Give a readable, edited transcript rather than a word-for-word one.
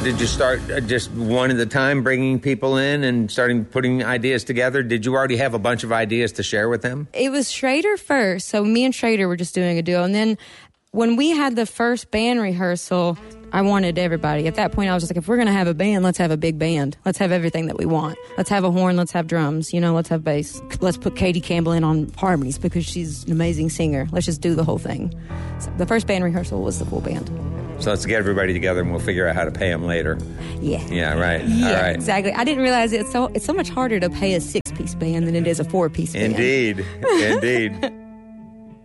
did you start just one at a time, bringing people in and starting putting ideas together? Did you already have a bunch of ideas to share with them? It was Schrader first. So me and Schrader were just doing a duo. And then when we had the first band rehearsal, I wanted everybody. At that point, I was just like, if we're going to have a band, let's have a big band. Let's have everything that we want. Let's have a horn. Let's have drums. Let's have bass. Let's put Katie Campbell in on harmonies because she's an amazing singer. Let's just do the whole thing. So the first band rehearsal was the full band. So let's get everybody together and we'll figure out how to pay them later. Yeah. Yeah, right. Yeah, all right. Exactly. I didn't realize it's so much harder to pay a 6-piece band than it is a 4-piece band. Indeed.